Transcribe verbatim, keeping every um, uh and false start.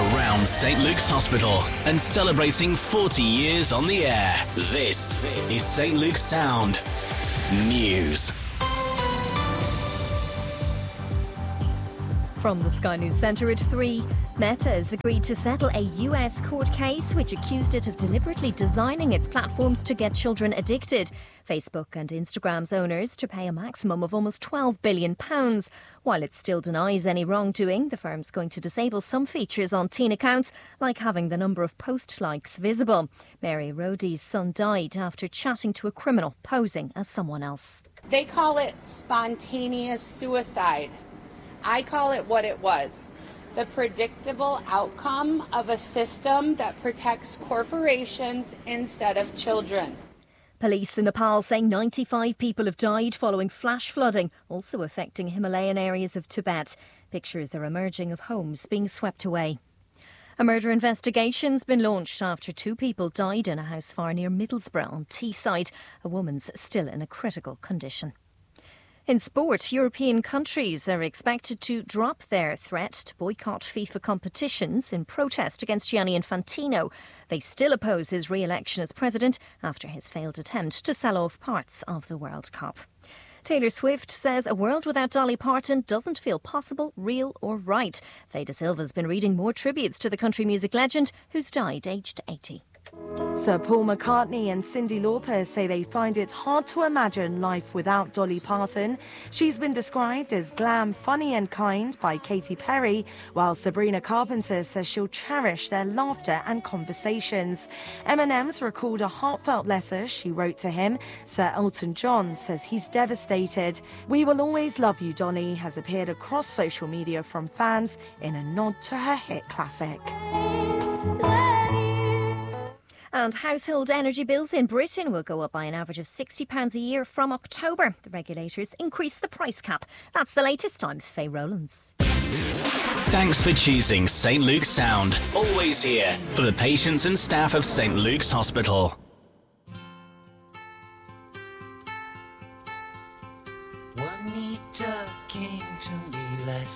around Saint Luke's Hospital and celebrating forty years on the air. This is Saint Luke's Sound News. From the Sky News Centre at three, Meta has agreed to settle a U S court case which accused it of deliberately designing its platforms to get children addicted. Facebook and Instagram's owners to pay a maximum of almost twelve billion pounds. While it still denies any wrongdoing, the firm's going to disable some features on teen accounts, like having the number of post likes visible. Mary Roddy's son died after chatting to a criminal posing as someone else. They call it spontaneous suicide. I call it what it was, the predictable outcome of a system that protects corporations instead of children. Police in Nepal say ninety-five people have died following flash flooding, also affecting Himalayan areas of Tibet. Pictures are emerging of homes being swept away. A murder investigation's been launched after two people died in a house fire near Middlesbrough on Teesside. A woman's still in a critical condition. In sport, European countries are expected to drop their threat to boycott FIFA competitions in protest against Gianni Infantino. They still oppose his re-election as president after his failed attempt to sell off parts of the World Cup. Taylor Swift says a world without Dolly Parton doesn't feel possible, real or right. Veda Silva's been reading more tributes to the country music legend who's died aged eighty. Sir Paul McCartney and Cyndi Lauper say they find it hard to imagine life without Dolly Parton. She's been described as glam, funny and kind by Katy Perry, while Sabrina Carpenter says she'll cherish their laughter and conversations. Eminem's recalled a heartfelt letter she wrote to him. Sir Elton John says he's devastated. "We will always love you, Dolly" has appeared across social media from fans in a nod to her hit classic. And household energy bills in Britain will go up by an average of sixty pounds a year from October. The regulators increased the price cap. That's the latest. I'm Faye Rowlands. Thanks for choosing Saint Luke's Sound. Always here for the patients and staff of Saint Luke's Hospital. Juanita came to me last